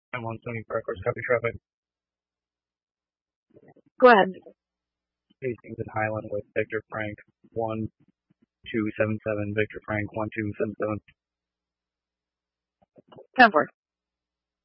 I'm on Sony Parkers, copy traffic. Go ahead. Hastings and Highland with Victor Frank 1277, Victor Frank 1277. 10-4.